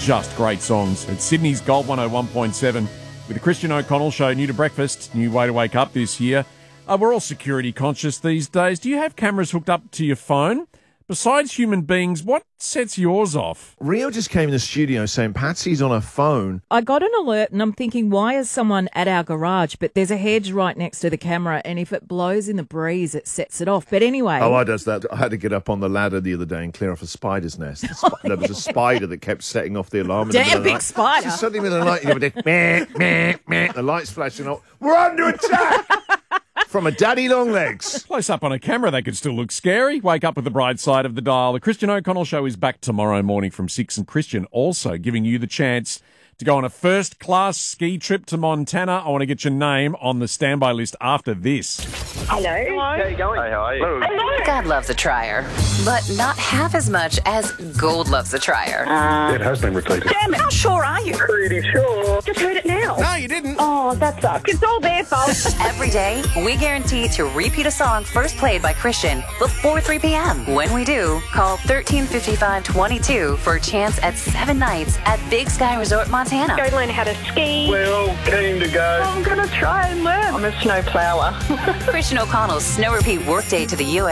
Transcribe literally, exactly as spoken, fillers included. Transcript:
just great songs. It's Sydney's Gold one oh one point seven with the Christian O'Connell Show, new to breakfast, new way to wake up this year. Uh, we're all security conscious these days. Do you have cameras hooked up to your phone? Besides human beings, what sets yours off? Rio just came in the studio saying Patsy's on her phone. I got an alert and I'm thinking, why is someone at our garage? But there's a hedge right next to the camera, and if it blows in the breeze, it sets it off. But anyway... Oh, I does that. I had to get up on the ladder the other day and clear off a spider's nest. The sp- there was a spider that kept setting off the alarm. In the Damn middle of the big night. spider. Just suddenly in the night, you know, meh, meh, meh, the lights flashing up. We're under attack! From a daddy long legs. Close up on a camera, they could still look scary. Wake up with the bright side of the dial. The Christian O'Connell Show is back tomorrow morning from six, and Christian also giving you the chance to go on a first-class ski trip to Montana. I want to get your name on the standby list after this. Hello. Hello. How you going? Hey, how are you? Hello. God loves a trier, but not half as much as Gold loves a trier. Uh, it has been repeated. Damn it. How sure are you? Pretty sure. Just heard it now. No, you didn't. Oh, that sucks. It's all their fault. Every day, we guarantee to repeat a song first played by Christian before three p.m. When we do, call thirteen fifty-five twenty-two for a chance at seven nights at Big Sky Resort, Montana. Go learn how to ski. We're all keen to go. I'm going to try and learn. I'm a snowplower. Christian O'Connell's Snow Repeat Workday to the U S